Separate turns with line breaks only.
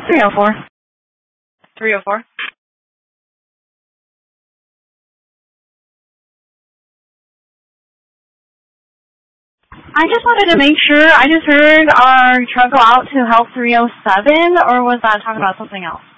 304.
304.
I just wanted to make sure. I just heard our truck go out to Health 307, or was that talking about something else?